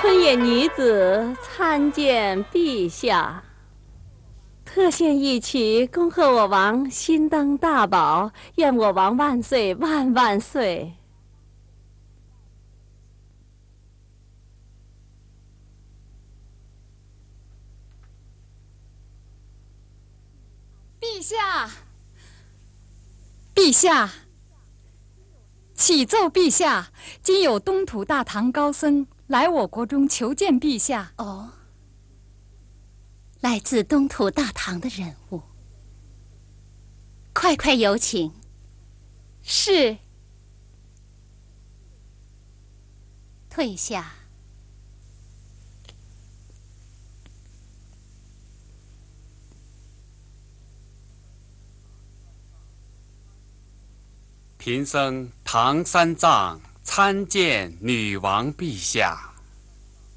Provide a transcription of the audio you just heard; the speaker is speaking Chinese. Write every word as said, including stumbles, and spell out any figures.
昆野女子参见陛下，特献一曲，恭贺我王新登大宝，愿我王万岁万万岁！ 陛下，陛下，启奏陛下，今有东土大唐高僧来我国中求见陛下。 哦，来自东土大唐的人物，快快有请。 是。 退下。 贫僧唐三藏参见女王陛下。